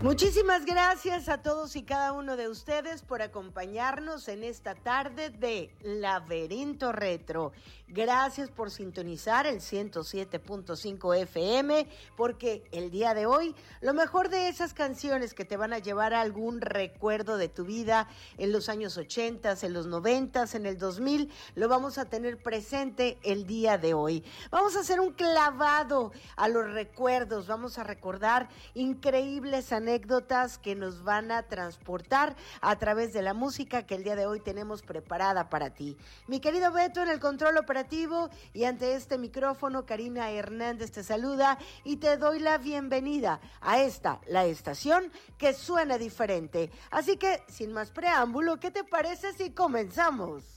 Muchísimas gracias a todos y cada uno de ustedes por acompañarnos en esta tarde de Laberinto Retro. Gracias por sintonizar el 107.5 FM, porque el día de hoy lo mejor de esas canciones que te van a llevar a algún recuerdo de tu vida en los años 80, en los 90, en el 2000, lo vamos a tener presente el día de hoy. Vamos a hacer un clavado a los recuerdos, vamos a recordar increíbles anécdotas que nos van a transportar a través de la música que el día de hoy tenemos preparada para ti. Mi querido Beto en el control operativo, y ante este micrófono Karina Hernández te saluda y te doy la bienvenida a esta, la estación que suena diferente. Así que, sin más preámbulo, ¿qué te parece si comenzamos?